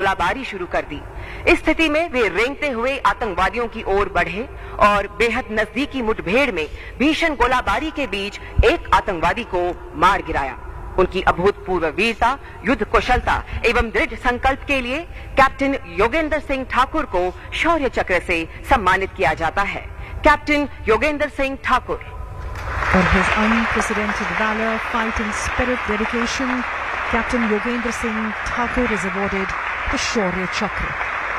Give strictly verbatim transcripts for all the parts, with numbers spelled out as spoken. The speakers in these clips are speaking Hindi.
गोलाबारी शुरू कर दी। इस स्थिति में वे रेंगते हुए आतंकवादियों की ओर बढ़े और बेहद नजदीकी मुठभेड़ में भीषण गोलाबारी के बीच एक आतंकवादी को मार गिराया। उनकी अभूतपूर्व वीरता, युद्ध कुशलता एवं दृढ़ संकल्प के लिए कैप्टन योगेंद्र सिंह ठाकुर को शौर्य चक्र से सम्मानित किया जाता है। Captain Yogendra Singh Thakur. For his unprecedented valor, fighting spirit, dedication, Captain Yogendra Singh Thakur is awarded the Shaurya Chakra.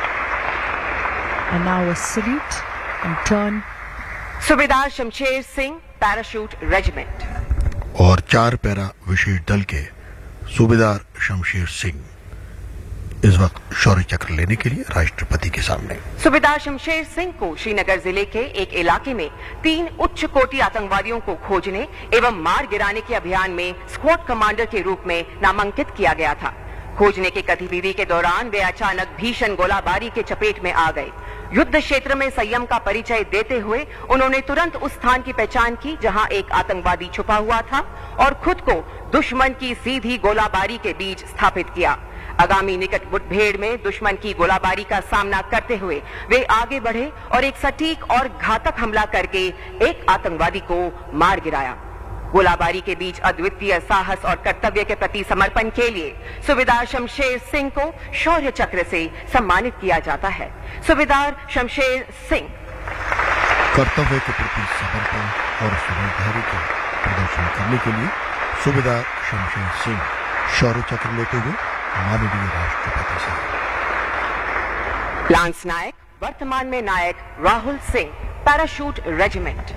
And now a salute and turn. सूबेदार शमशेर सिंह, पैराशूट रेजिमेंट। और चार पैरा विशेष दल के सूबेदार शमशेर सिंह इस वक्त शौर्य चक्र लेने के लिए राष्ट्रपति के सामने। सूबेदार शमशेर सिंह को श्रीनगर जिले के एक इलाके में तीन उच्च कोटि आतंकवादियों को खोजने एवं मार गिराने के अभियान में स्क्वाड कमांडर के रूप में नामांकित किया गया था। खोजने की गतिविधि के दौरान वे अचानक भीषण गोलाबारी के चपेट में आ गए। युद्ध क्षेत्र में संयम का परिचय देते हुए उन्होंने तुरंत उस स्थान की पहचान की जहां एक आतंकवादी छुपा हुआ था और खुद को दुश्मन की सीधी गोलाबारी के बीच स्थापित किया। आगामी निकट मुठभेड़ में दुश्मन की गोलाबारी का सामना करते हुए वे आगे बढ़े और एक सटीक और घातक हमला करके एक आतंकवादी को मार गिराया। गोलाबारी के बीच अद्वितीय साहस और कर्तव्य के प्रति समर्पण के लिए सूबेदार शमशेर सिंह को शौर्य चक्र से सम्मानित किया जाता है। सूबेदार शमशेर सिंह। कर्तव्य के प्रति समर्पण और समझदारी का प्रदर्शन करने के लिए सूबेदार शमशेर सिंह शौर्य चक्र लेते हुए माननीय राष्ट्रपति से। लांस नायक, वर्तमान में नायक Rahul Singh, parachute regiment.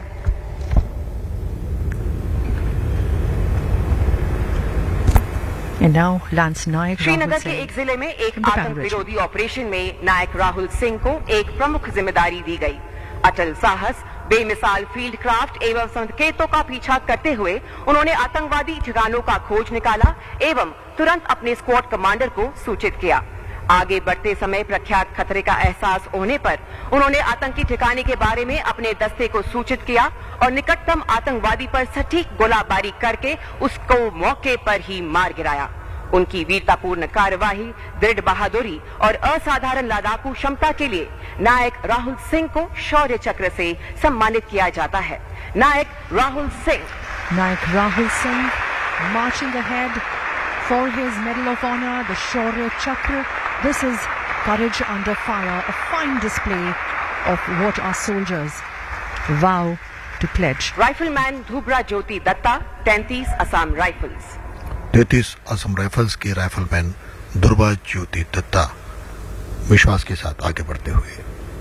And now, Lance Naik, Srinagar के एक जिले में एक आतंक विरोधी ऑपरेशन में नायक राहुल सिंह को एक प्रमुख जिम्मेदारी दी गई। अटल साहस, बेमिसाल फील्ड क्राफ्ट एवं संकेतों का पीछा करते हुए उन्होंने आतंकवादी ठिकानों का खोज निकाला एवं तुरंत अपने स्क्वाड कमांडर को सूचित किया। आगे बढ़ते समय प्रख्यात खतरे का एहसास होने पर उन्होंने आतंकी ठिकाने के बारे में अपने दस्ते को सूचित किया और निकटतम आतंकवादी पर सटीक गोलाबारी करके उसको मौके पर ही मार गिराया। उनकी वीरतापूर्ण कार्यवाही, दृढ़ बहादुरी और असाधारण लड़ाकू क्षमता के लिए नायक राहुल सिंह को शौर्य चक्र से सम्मानित किया जाता है। नायक राहुल सिंह। नायक Rahul Singh marching ahead for his Medal of Honor, the Shaurya Chakra. This is courage under fire, a fine display of what our soldiers vow to pledge. Rifleman धुबरा ज्योति दत्ता, तैंतीस असम राइफल्स। तैंतीस असम राइफल्स के राइफलमैन ध्रुवा ज्योति दत्ता विश्वास के साथ आगे बढ़ते हुए।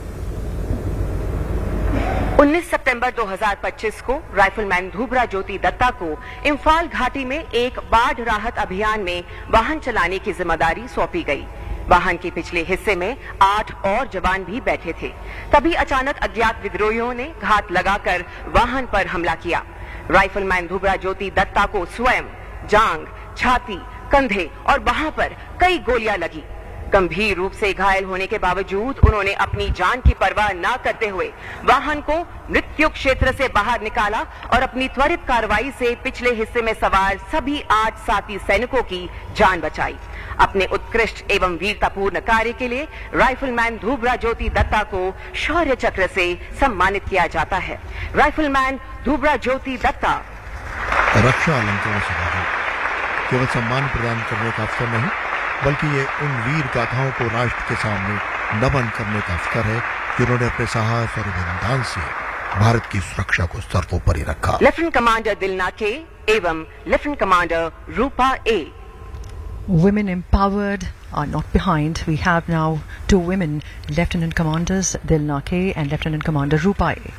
उन्नीस सितंबर दो हज़ार पच्चीस को राइफलमैन धुबरा ज्योति दत्ता को इम्फाल घाटी में एक बाढ़ राहत अभियान में वाहन चलाने की जिम्मेदारी सौंपी गई। वाहन के पिछले हिस्से में आठ और जवान भी बैठे थे। तभी अचानक अज्ञात विद्रोहियों ने घात लगाकर वाहन पर हमला किया। राइफलमैन धुबरा ज्योति दत्ता को स्वयं, जांग, छाती, कंधे और बाह पर कई गोलियां लगी। गंभीर रूप से घायल होने के बावजूद उन्होंने अपनी जान की परवाह न करते हुए वाहन को मृत्यु क्षेत्र से बाहर निकाला और अपनी त्वरित कार्रवाई से पिछले हिस्से में सवार सभी आठ साथी सैनिकों की जान बचाई। अपने उत्कृष्ट एवं वीरतापूर्ण कार्य के लिए राइफलमैन धुबरा ज्योति दत्ता को शौर्य चक्र से सम्मानित किया जाता है। राइफलमैन धुबरा ज्योति दत्ता। रक्षा अलंकरण समारोह केवल सम्मान प्रदान करने का अवसर नहीं, बल्कि ये उन वीर गाथाओं को राष्ट्र के सामने नमन करने का अवसर है जिन्होंने अपने साहस और बलिदान से भारत की सुरक्षा को सर्वोपरि रखा। लेफ्टिनेंट कमांडर दिलना के एवं lieutenant commander Rupa A. Women empowered are not behind. We have now two women Lieutenant Commanders Dilna K and Lieutenant Commander Rupa A.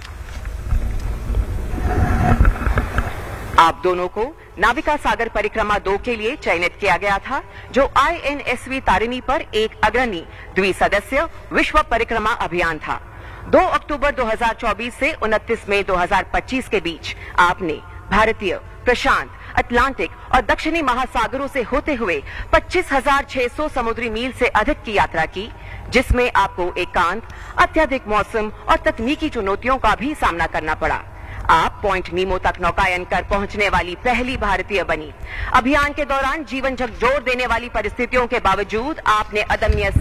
आप दोनों को नाविका सागर परिक्रमा दो के लिए चयनित किया गया था, जो I N S V Tarini पर एक अग्रणी द्विसदस्य विश्व परिक्रमा अभियान था। दो अक्टूबर दो हज़ार चौबीस से उनतीस मई दो हज़ार पच्चीस के बीच आपने भारतीय, प्रशांत, अटलांटिक और दक्षिणी महासागरों से होते हुए पच्चीस हज़ार छह सौ समुद्री मील से अधिक की यात्रा की, जिसमें आपको एकांत, अत्यधिक मौसम और तकनीकी चुनौतियों का भी सामना करना पड़ा। आप पॉइंट नीमो तक नौकायन कर पहुंचने वाली पहली भारतीय बनी। अभियान के दौरान जीवन झकझोर देने वाली परिस्थितियों के बावजूद आपने अदम्य